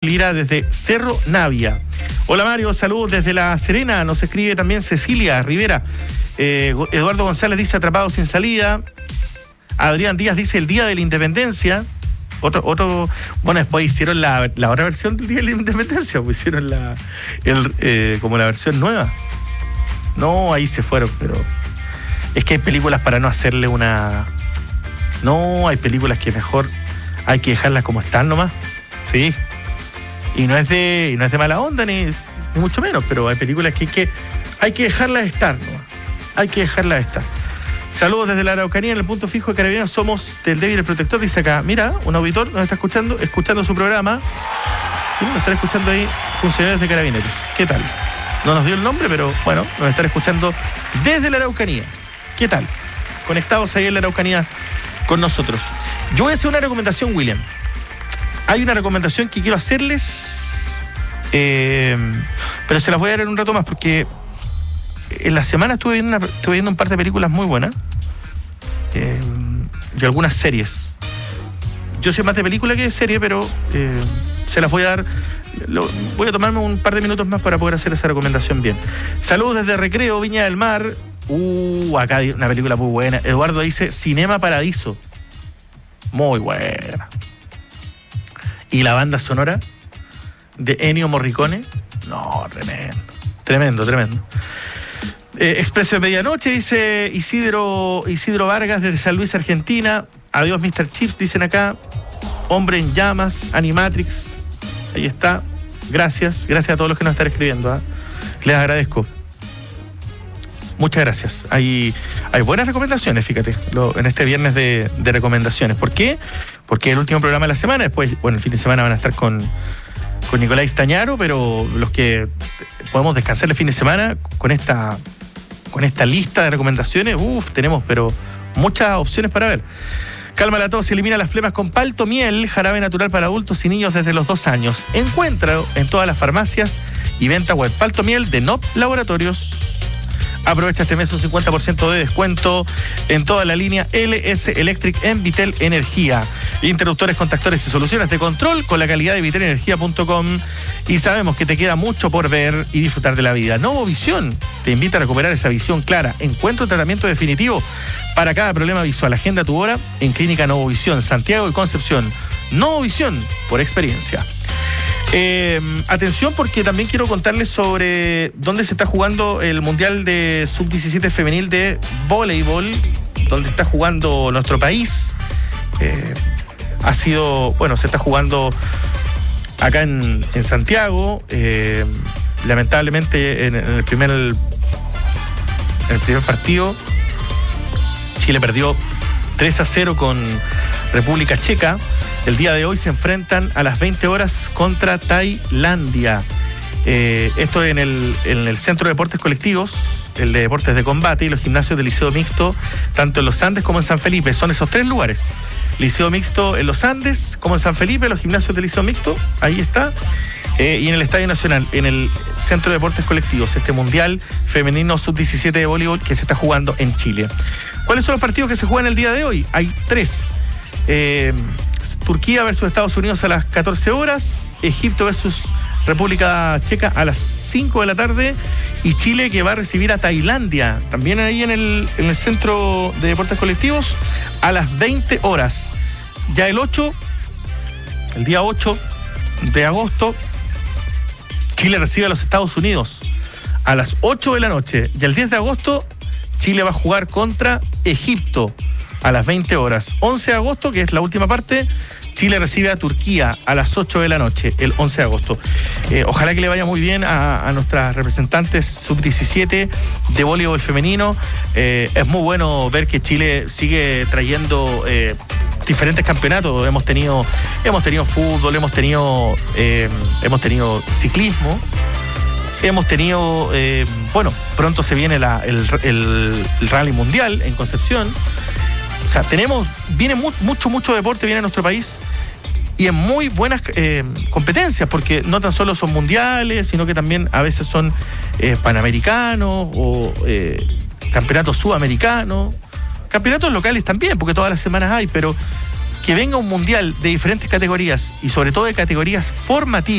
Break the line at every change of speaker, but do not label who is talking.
Lira desde Cerro Navia. Hola Mario, saludos desde La Serena. Nos escribe también Cecilia Rivera. Eduardo González dice atrapado sin salida. Adrián Díaz dice el Día de la Independencia. Otro, bueno, después hicieron la otra versión del Día de la Independencia, pues hicieron como la versión nueva. No, ahí se fueron, pero es que hay películas para no hacerle una... No, hay películas que mejor hay que dejarlas como están nomás. Sí. Y no es de mala onda, ni mucho menos, pero hay películas que hay que dejarlas estar nomás. Hay que dejarlas estar. Saludos desde la Araucanía, en el punto fijo de Carabineros somos del débil el protector, dice acá. Mira, un auditor nos está escuchando su programa. Sí, nos están escuchando ahí funcionarios de Carabineros. ¿Qué tal? No nos dio el nombre, pero bueno, nos están escuchando desde la Araucanía. ¿Qué tal? Conectados ahí en la Araucanía con nosotros. Yo voy a hacer una recomendación, William. Hay una recomendación que quiero hacerles, pero se las voy a dar en un rato más porque en la semana estuve viendo un par de películas muy buenas y algunas series. Yo soy más de película que de serie, pero se las voy a dar. Voy a tomarme un par de minutos más para poder hacer esa recomendación bien. Saludos desde Recreo, Viña del Mar. Acá hay una película muy buena. Eduardo dice Cinema Paradiso. Muy buena. Y la banda sonora de Ennio Morricone. No, tremendo. Expreso de Medianoche, dice Isidro Vargas desde San Luis, Argentina. Adiós, Mr. Chips, dicen acá. Hombre en Llamas, Animatrix. Ahí está. Gracias a todos los que nos están escribiendo, ¿eh? Les agradezco. Muchas gracias. Hay buenas recomendaciones, fíjate, en este viernes de recomendaciones. ¿Por qué? Porque es el último programa de la semana. Después, bueno, el fin de semana van a estar con Nicolás Tañaro, pero los que podemos descansar el fin de semana con esta lista de recomendaciones, tenemos pero muchas opciones para ver. Calma la tos, elimina las flemas con Palto Miel, jarabe natural para adultos y niños desde los 2 años. Encuéntralo en todas las farmacias y venta web. Palto Miel de NOP Laboratorios. Aprovecha este mes un 50% de descuento en toda la línea LS Electric en Vitel Energía. Interruptores, contactores y soluciones de control con la calidad de vitelenergia.com. Y sabemos que te queda mucho por ver y disfrutar de la vida. Novovisión te invita a recuperar esa visión clara. Encuentra un tratamiento definitivo para cada problema visual. Agenda tu hora en Clínica Novovisión, Santiago y Concepción. Novovisión por experiencia. Atención, porque también quiero contarles sobre dónde se está jugando el Mundial de Sub-17 femenil de voleibol, donde está jugando nuestro país. Se está jugando acá en Santiago. Lamentablemente en el primer partido Chile perdió 3-0 con República Checa. El día de hoy se enfrentan a las 20 horas contra Tailandia. Esto en el Centro de Deportes Colectivos, el de Deportes de Combate y los gimnasios del Liceo Mixto, tanto en Los Andes como en San Felipe. Son esos 3 lugares. Liceo Mixto en Los Andes, como en San Felipe, los gimnasios del Liceo Mixto, ahí está. Y en el Estadio Nacional, en el Centro de Deportes Colectivos, este Mundial Femenino Sub-17 de voleibol que se está jugando en Chile. ¿Cuáles son los partidos que se juegan el día de hoy? Hay 3. Turquía versus Estados Unidos a las 14 horas, Egipto versus República Checa a las 5 de la tarde y Chile que va a recibir a Tailandia, también ahí en el Centro de Deportes Colectivos, a las 20 horas. Ya el día 8 de agosto, Chile recibe a los Estados Unidos a las 8 de la noche y el 10 de agosto Chile va a jugar contra Egipto a las 20 horas. 11 de agosto, que es la última parte, Chile recibe a Turquía a las 8 de la noche, el 11 de agosto. Ojalá que le vaya muy bien a nuestras representantes sub-17 de voleibol femenino. Es muy bueno ver que Chile sigue trayendo diferentes campeonatos. Hemos tenido fútbol, hemos tenido ciclismo. Hemos tenido, pronto se viene el Rally Mundial en Concepción. O sea, viene mucho deporte, viene a nuestro país y en muy buenas competencias, porque no tan solo son mundiales, sino que también a veces son panamericanos o campeonatos sudamericanos, campeonatos locales también, porque todas las semanas hay, pero que venga un mundial de diferentes categorías y sobre todo de categorías formativas.